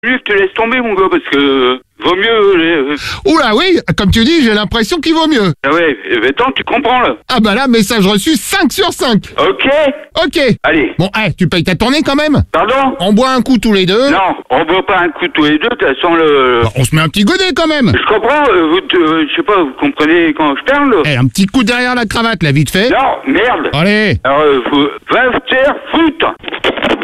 Lui, je te laisse tomber, mon gars, parce que vaut mieux... Oula, oui, comme tu dis, j'ai l'impression qu'il vaut mieux. Ah ouais, attends, tu comprends, là. Ah bah là, message reçu 5 sur 5. Ok. Ok. Allez. Bon, tu payes ta tournée quand même? Pardon? On boit un coup tous les deux? Non, on boit pas un coup tous les deux, de toute façon, le... Bah, on se met un petit godet quand même. Je comprends, je sais pas, vous comprenez quand je parle, là? Un petit coup derrière la cravate, là, vite fait. Non, merde. Allez. Alors, va te faire foutre.